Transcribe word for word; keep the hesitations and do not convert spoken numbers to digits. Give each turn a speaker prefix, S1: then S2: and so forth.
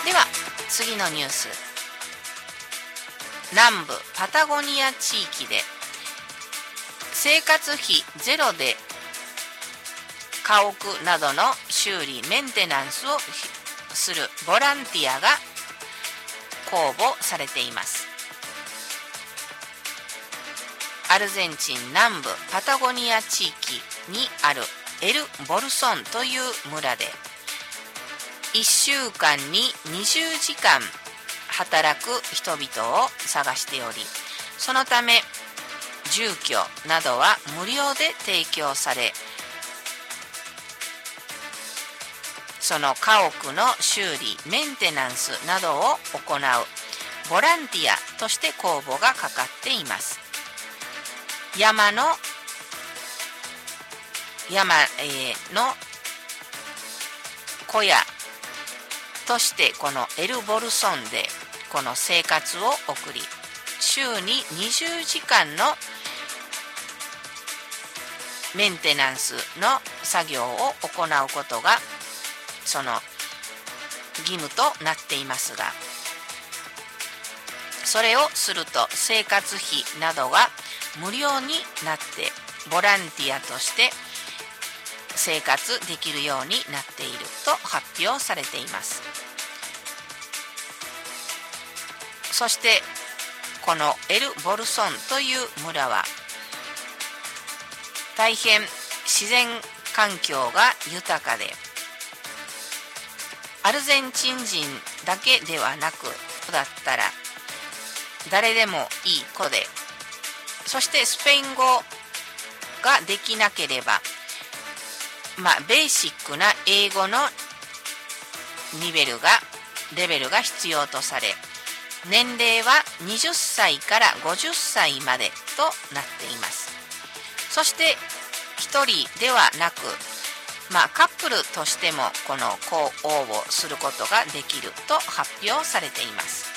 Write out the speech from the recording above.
S1: では次のニュース。南部パタゴニア地域で生活費ゼロで家屋などの修理メンテナンスをするボランティアが公募されています。アルゼンチン南部パタゴニア地域にあるエル・ボルソンという村でいっしゅうかんににじゅうじかん働く人々を探しており、そのため住居などは無料で提供され、その家屋の修理メンテナンスなどを行うボランティアとして公募がかかっています。山の山、えー、の小屋としてこのエル・ボルソンでこの生活を送り、週ににじゅうじかんのメンテナンスの作業を行うことがその義務となっていますが、それをすると生活費などが無料になってボランティアとして生活できるようになっていると発表されています。そしてこのエル・ボルソンという村は大変自然環境が豊かで、アルゼンチン人だけではなくだったら誰でもいい子で、そしてスペイン語ができなければまあベーシックな英語のレベルがレベルが必要とされ、年齢ははたちからごじゅっさいまでとなっています。そしてひとりではなく、まあ、カップルとしてもこの応募することができると発表されています。